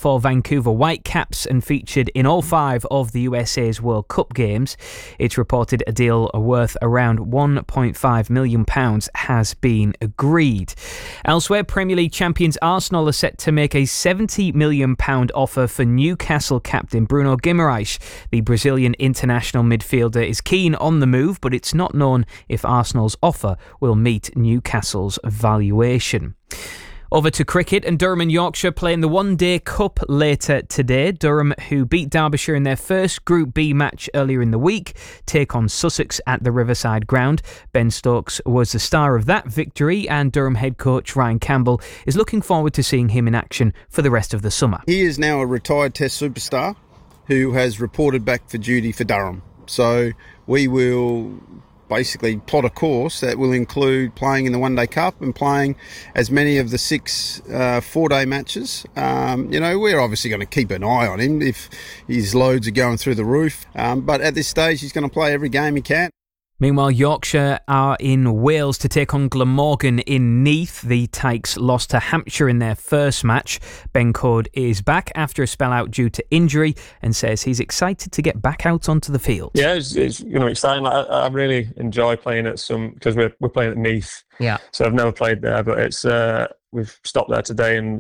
for Vancouver Whitecaps and featured in all 5 of the USA's World Cup games. It's reported a deal worth around £1.5 million has been agreed. Elsewhere, Premier League champions Arsenal are set to make a £70 million offer for Newcastle captain Bruno Guimaraes. The Brazilian international midfielder is keen on the move, but it's not known if Arsenal's offer will meet Newcastle's valuation. Over to cricket, and Durham and Yorkshire playing the One Day Cup later today. Durham, who beat Derbyshire in their first Group B match earlier in the week, take on Sussex at the Riverside Ground. Ben Stokes was the star of that victory, and Durham head coach Ryan Campbell is looking forward to seeing him in action for the rest of the summer. He is now a retired Test superstar who has reported back for duty for Durham. So we will basically plot a course that will include playing in the One Day Cup and playing as many of the 6 4-day matches. We're obviously going to keep an eye on him if his loads are going through the roof. But at this stage, he's going to play every game he can. Meanwhile, Yorkshire are in Wales to take on Glamorgan in Neath. The Tykes lost to Hampshire in their first match. Ben Code is back after a spell out due to injury and says he's excited to get back out onto the field. Yeah, it's exciting. I really enjoy playing at because we're playing at Neath. Yeah. So I've never played there, but it's we've stopped there today, and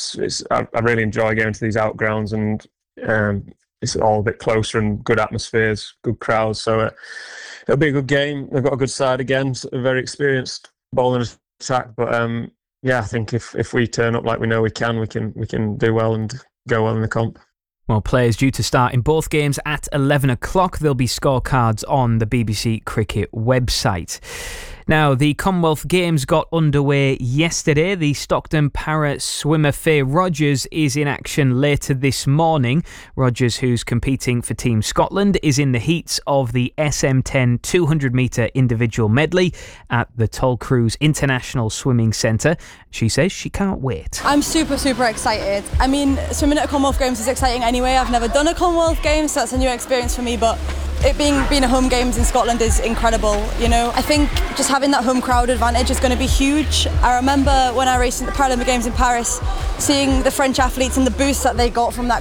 I really enjoy going to these outgrounds, and it's all a bit closer and good atmospheres, good crowds. So it'll be a good game. They've got a good side again, a very experienced bowling attack. But I think if we turn up like we know we can do well and go well in the comp. Well, players due to start in both games at 11 o'clock. There'll be scorecards on the BBC Cricket website. Now, the Commonwealth Games got underway yesterday. The Stockton para swimmer Faye Rogers is in action later this morning. Rogers, who's competing for Team Scotland, is in the heats of the SM10 200-metre individual medley at the Toll Cruise International Swimming Centre. She says she can't wait. I'm super, super excited. I mean, swimming at a Commonwealth Games is exciting anyway. I've never done a Commonwealth Games, so that's a new experience for me, but it being a home games in Scotland is incredible, I think just having that home crowd advantage is going to be huge. I remember when I raced at the Paralympic Games in Paris, seeing the French athletes and the boost that they got from that